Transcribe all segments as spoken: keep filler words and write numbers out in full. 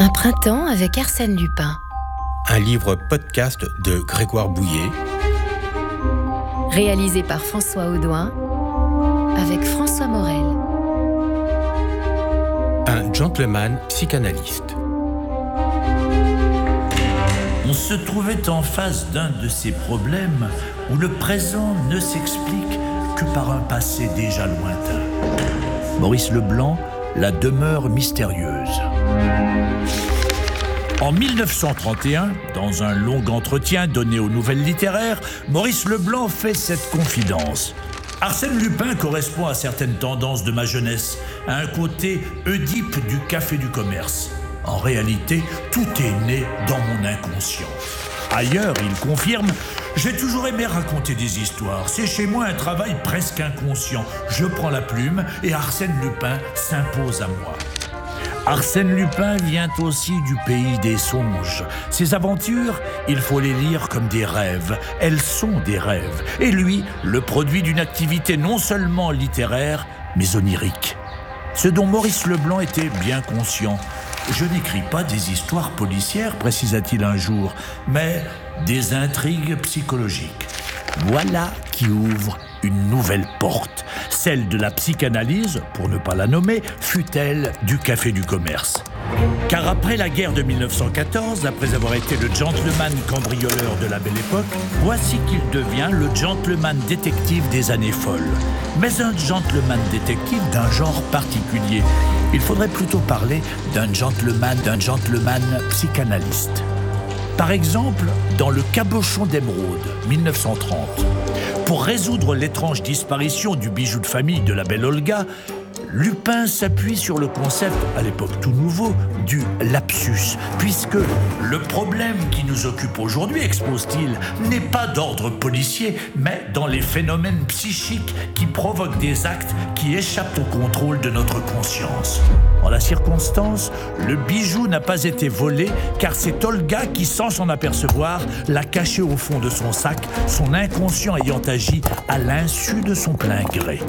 printemps avec Arsène Lupin. Un livre podcast de Grégoire Bouillet. Réalisé par François Audouin avec François Morel. Un gentleman psychanalyste. On se trouvait en face d'un de ces problèmes où le présent ne s'explique que par un passé déjà lointain. Maurice Leblanc, La demeure mystérieuse. En dix-neuf cent trente et un, dans un long entretien donné aux Nouvelles littéraires, Maurice Leblanc fait cette confidence. Arsène Lupin correspond à certaines tendances de ma jeunesse, à un côté Oedipe du café du commerce. En réalité, tout est né dans mon inconscient. Ailleurs, il confirme, j'ai toujours aimé raconter des histoires. C'est chez moi un travail presque inconscient. Je prends la plume et Arsène Lupin s'impose à moi. Arsène Lupin vient aussi du pays des songes. Ses aventures, il faut les lire comme des rêves. Elles sont des rêves. Et lui, le produit d'une activité non seulement littéraire, mais onirique. Ce dont Maurice Leblanc était bien conscient. Je n'écris pas des histoires policières, précisa-t-il un jour, mais des intrigues psychologiques. Voilà qui ouvre une nouvelle porte, celle de la psychanalyse, pour ne pas la nommer, fut-elle du café du commerce. Car après la guerre de dix-neuf cent quatorze, après avoir été le gentleman cambrioleur de la Belle Époque, voici qu'il devient le gentleman détective des années folles. Mais un gentleman détective d'un genre particulier. Il faudrait plutôt parler d'un gentleman, d'un gentleman psychanalyste. Par exemple, dans Le Cabochon d'Émeraude, dix-neuf cent trente. Pour résoudre l'étrange disparition du bijou de famille de la belle Olga, Lupin s'appuie sur le concept, à l'époque tout nouveau, du lapsus, puisque le problème qui nous occupe aujourd'hui, expose-t-il, n'est pas d'ordre policier, mais dans les phénomènes psychiques qui provoquent des actes qui échappent au contrôle de notre conscience. En la circonstance, le bijou n'a pas été volé, car c'est Olga qui, sans s'en apercevoir, l'a caché au fond de son sac, son inconscient ayant agi à l'insu de son plein gré.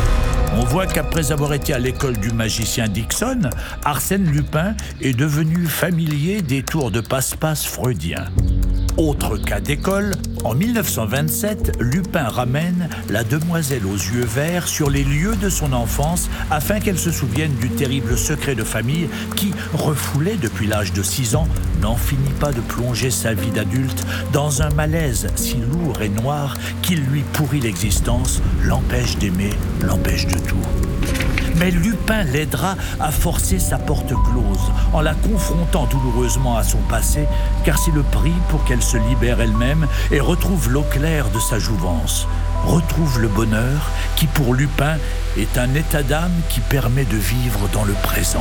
On voit qu'après avoir été à l'école du magicien Dixon, Arsène Lupin est devenu familier des tours de passe-passe freudiens. Autre cas d'école, en dix-neuf cent vingt-sept, Lupin ramène la demoiselle aux yeux verts sur les lieux de son enfance afin qu'elle se souvienne du terrible secret de famille qui, refoulé depuis l'âge de six ans, n'en finit pas de plonger sa vie d'adulte dans un malaise si lourd et noir qu'il lui pourrit l'existence, l'empêche d'aimer, l'empêche de tout. Mais Lupin l'aidera à forcer sa porte close en la confrontant douloureusement à son passé, car c'est le prix pour qu'elle se libère elle-même et retrouve l'eau claire de sa jouvence. Retrouve le bonheur qui, pour Lupin, est un état d'âme qui permet de vivre dans le présent.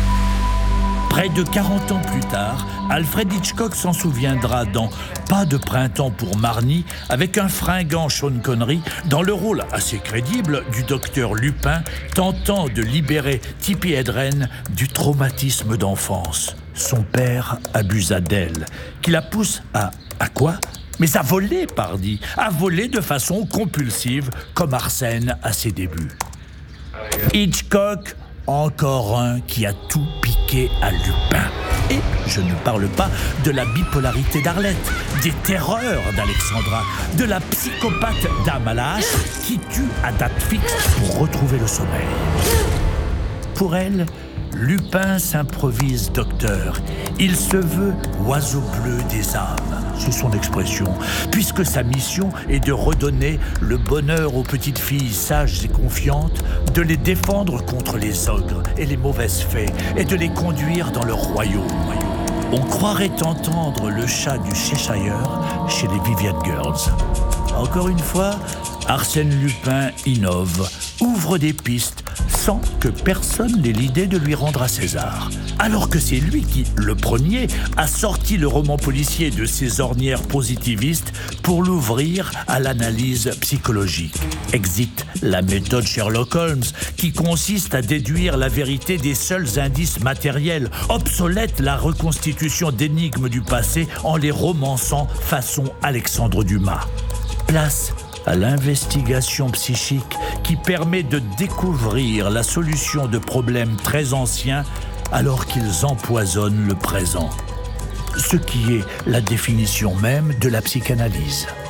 Près de quarante ans plus tard, Alfred Hitchcock s'en souviendra dans Pas de printemps pour Marnie, avec un fringant Sean Connery dans le rôle assez crédible du docteur Lupin tentant de libérer Tippi Hedren du traumatisme d'enfance. Son père abusa d'elle, qui la pousse à... à quoi ? Mais à voler, pardi, à voler de façon compulsive, comme Arsène à ses débuts. Hitchcock, encore un qui a tout piqué à Lupin. Et je ne parle pas de la bipolarité d'Arlette, des terreurs d'Alexandra, de la psychopathe d'Am à la hache qui tue à date fixe pour retrouver le sommeil. Pour elle, Lupin s'improvise docteur. Il se veut oiseau bleu des âmes, c'est son expression, puisque sa mission est de redonner le bonheur aux petites filles sages et confiantes, de les défendre contre les ogres et les mauvaises fées, et de les conduire dans leur royaume. On croirait entendre le chat du Cheshire chez les Vivian Girls. Encore une fois, Arsène Lupin innove, ouvre des pistes, sans que personne n'ait l'idée de lui rendre à César. Alors que c'est lui qui, le premier, a sorti le roman policier de ses ornières positivistes pour l'ouvrir à l'analyse psychologique. Exit la méthode Sherlock Holmes, qui consiste à déduire la vérité des seuls indices matériels, obsolète la reconstitution d'énigmes du passé en les romançant façon Alexandre Dumas. Place à l'investigation psychique qui permet de découvrir la solution de problèmes très anciens alors qu'ils empoisonnent le présent. Ce qui est la définition même de la psychanalyse.